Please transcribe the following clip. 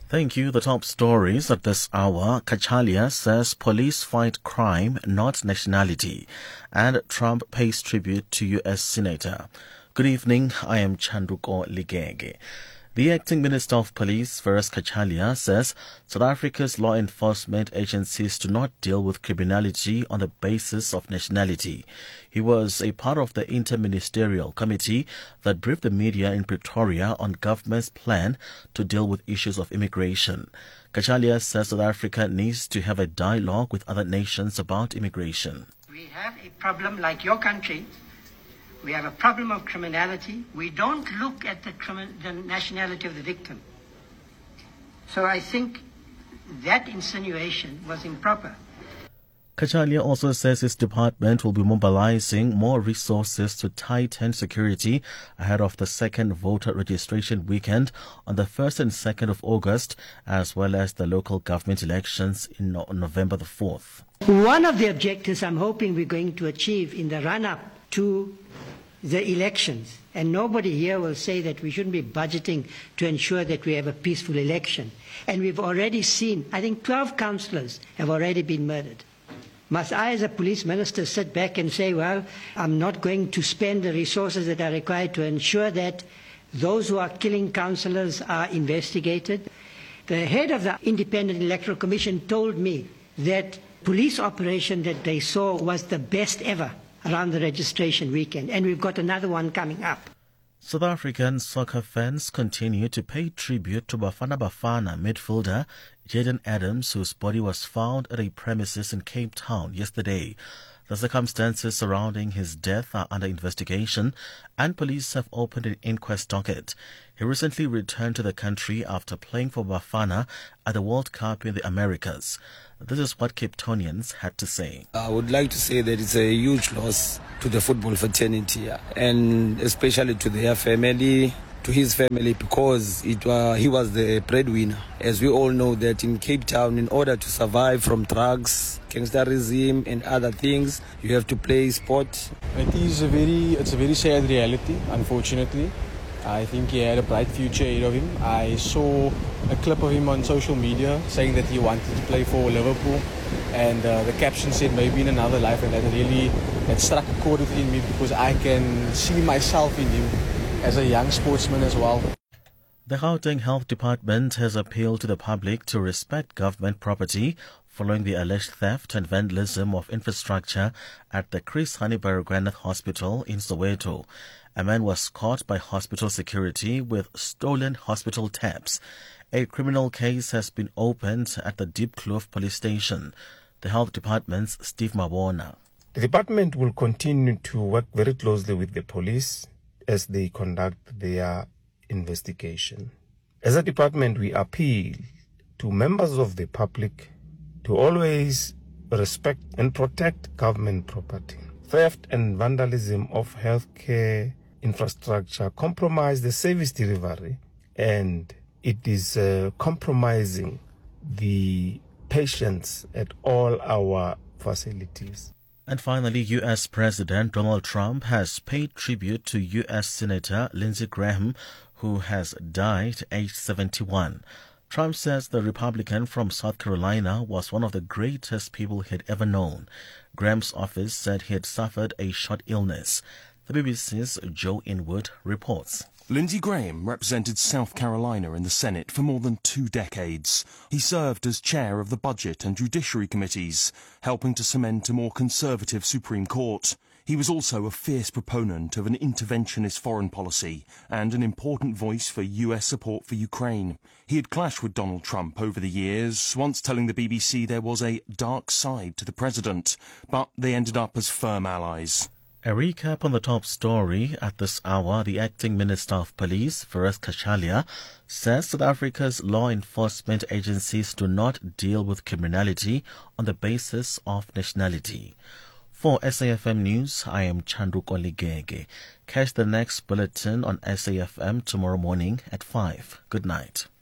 Thank you. The top stories at this hour. Cachalia says police fight crime, not nationality. And Trump pays tribute to U.S. Senator. Good evening. I am Chanduko Ligege. The acting Minister of Police, Feras Cachalia, says South Africa's law enforcement agencies do not deal with criminality on the basis of nationality. He was a part of the interministerial committee that briefed the media in Pretoria on government's plan to deal with issues of immigration. Cachalia says South Africa needs to have a dialogue with other nations about immigration. We have a problem like your country. We have a problem of criminality. We don't look at the nationality of the victim. So I think that insinuation was improper. Cachalia also says his department will be mobilizing more resources to tighten security ahead of the second voter registration weekend on the 1st and 2nd of August, as well as the local government elections in November the 4th. One of the objectives I'm hoping we're going to achieve in the run-up to the elections, and nobody here will say that we shouldn't be budgeting to ensure that we have a peaceful election. And we've already seen, I think 12 councillors have already been murdered. Must I as a police minister sit back and say, well, I'm not going to spend the resources that are required to ensure that those who are killing councillors are investigated? The head of the Independent Electoral Commission told me that police operation that they saw was the best ever around the registration weekend, and we've got another one coming up. South African soccer fans continue to pay tribute to Bafana Bafana midfielder Jayden Adams, whose body was found at a premises in Cape Town yesterday. The circumstances surrounding his death are under investigation, and police have opened an inquest docket. He recently returned to the country after playing for Bafana at the World Cup in the Americas. This is what Cape Townians had to say. I would like to say that it's a huge loss to the football fraternity, and especially to their family, to his family, because he was the breadwinner. As we all know that in Cape Town, in order to survive from drugs, gangsterism and other things, you have to play sport. It's a very sad reality, unfortunately. I think he had a bright future ahead of him. I saw a clip of him on social media saying that he wanted to play for Liverpool, and the caption said maybe in another life, and that struck a chord within me because I can see myself in him as a young sportsman as well. The Gauteng Health Department has appealed to the public to respect government property following the alleged theft and vandalism of infrastructure at the Chris Hani Baragwanath Hospital in Soweto. A man was caught by hospital security with stolen hospital taps. A criminal case has been opened at the Diepkloof police station. The Health Department's Steve Mabona. The department will continue to work very closely with the police as they conduct their investigation. As a department, we appeal to members of the public to always respect and protect government property. Theft and vandalism of healthcare infrastructure compromise the service delivery, and it is compromising the patients at all our facilities. And finally, U.S. President Donald Trump has paid tribute to U.S. Senator Lindsey Graham, who has died aged 71. Trump says the Republican from South Carolina was one of the greatest people he had ever known. Graham's office said he had suffered a short illness. The BBC's Joe Inwood reports. Lindsey Graham represented South Carolina in the Senate for more than 2 decades. He served as chair of the Budget and Judiciary Committees, helping to cement a more conservative Supreme Court. He was also a fierce proponent of an interventionist foreign policy and an important voice for US support for Ukraine. He had clashed with Donald Trump over the years, once telling the BBC there was a dark side to the president, but they ended up as firm allies. A recap on the top story at this hour. The acting Minister of Police, Feras Cachalia, says South Africa's law enforcement agencies do not deal with criminality on the basis of nationality. For SAFM News, I am Chanduko Ligege. Catch the next bulletin on SAFM tomorrow morning at 5. Good night.